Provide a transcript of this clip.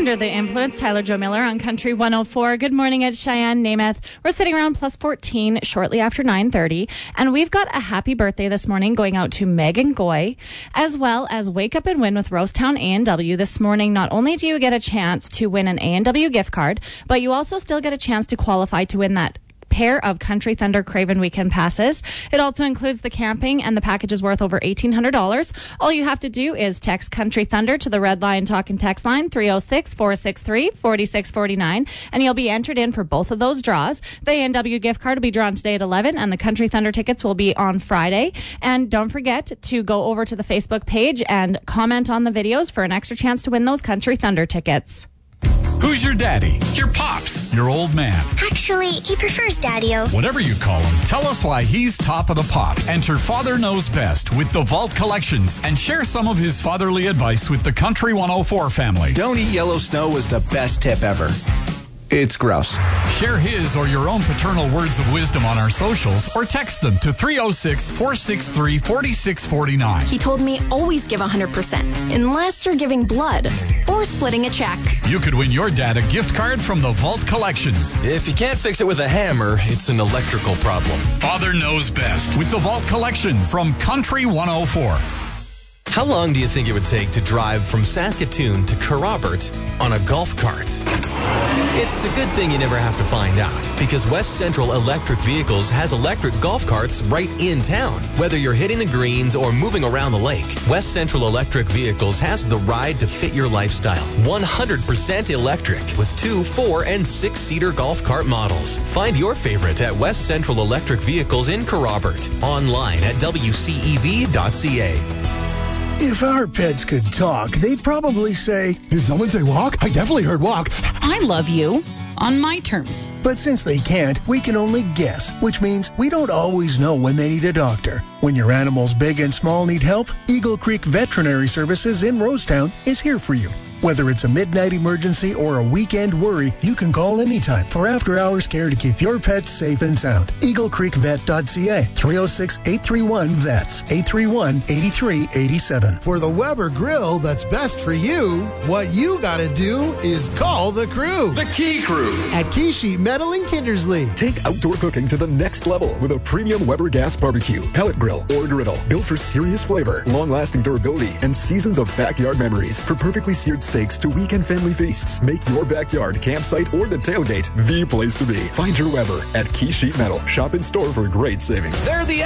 Under the Influence, Tyler Joe Miller on Country 104. Good morning at Cheyenne, Namath. We're sitting around plus 14 shortly after 9:30. And we've got a happy birthday this morning going out to Megan Goy, as well as Wake Up and Win with Rosetown A&W. This morning, not only do you get a chance to win an A&W gift card, but you also still get a chance to qualify to win that pair of Country Thunder Craven weekend passes. It also includes the camping, and the package is worth over $1,800. All you have to do is text Country Thunder to the Red Line Talk and Text line 306-463-4649, and you'll be entered in for both of those draws. The A&W gift card will be drawn today at 11, and the Country Thunder tickets will be on Friday. And don't forget to go over to the Facebook page and comment on the videos for an extra chance to win those Country Thunder tickets. Who's your daddy? Your pops? Your old man? Actually, he prefers Daddy-O. Whatever you call him, tell us why he's top of the pops. Enter Father Knows Best with the Vault Collections and share some of his fatherly advice with the Country 104 family. Don't eat yellow snow was the best tip ever. It's gross. Share his or your own paternal words of wisdom on our socials or text them to 306-463-4649. He told me always give 100% unless you're giving blood or splitting a check. You could win your dad a gift card from the Vault Collections. If you can't fix it with a hammer, it's an electrical problem. Father Knows Best with the Vault Collections from Country 104. How long do you think it would take to drive from Saskatoon to Kerrobert on a golf cart? It's a good thing you never have to find out, because West Central Electric Vehicles has electric golf carts right in town. Whether you're hitting the greens or moving around the lake, West Central Electric Vehicles has the ride to fit your lifestyle. 100% electric with 2, 4, and 6-seater golf cart models. Find your favorite at West Central Electric Vehicles in Kerrobert. Online at wcev.ca. If our pets could talk, they'd probably say, "Did someone say walk? I definitely heard walk." I love you. On my terms. But since they can't, we can only guess, which means we don't always know when they need a doctor. When your animals big and small need help, Eagle Creek Veterinary Services in Rosetown is here for you. Whether it's a midnight emergency or a weekend worry, you can call anytime for after-hours care to keep your pets safe and sound. EagleCreekVet.ca, 306-831-VETS, 831-8387. For the Weber grill that's best for you, what you gotta do is call the crew. The Key Crew At Key Sheet Metal in Kindersley. Take outdoor cooking to the next level with a premium Weber gas barbecue, pellet grill, or griddle. Built for serious flavor, long-lasting durability, and seasons of backyard memories. For perfectly seared steaks to weekend family feasts, make your backyard, campsite, or the tailgate the place to be. Find your Weber at Key Sheet Metal. Shop in store for great savings. They're the